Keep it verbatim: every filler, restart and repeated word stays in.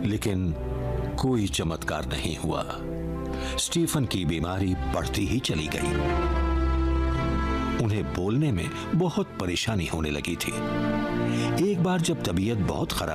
लेकिन कोई चमत्कार नहीं हुआ। स्टीफन की बीमारी बढ़ती ही चली गई। उन्हें बोलने में बहुत परेशानी होने लगी थी। एक बार जब तबीयत बहुत खराब